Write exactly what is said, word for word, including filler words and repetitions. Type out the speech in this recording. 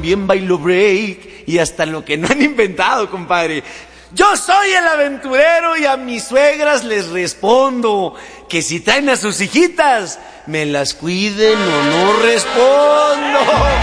también bailo break y hasta lo que no han inventado, compadre. Yo soy el aventurero y a mis suegras les respondo que si traen a sus hijitas, me las cuiden o no respondo.